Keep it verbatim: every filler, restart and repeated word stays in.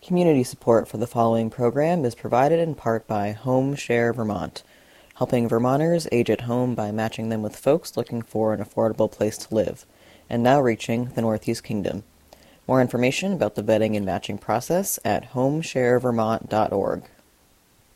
Community support for the following program is provided in part by Home Share Vermont, helping Vermonters age at home by matching them with folks looking for an affordable place to live, and now reaching the Northeast Kingdom. More information about the vetting and matching process at home share vermont dot org.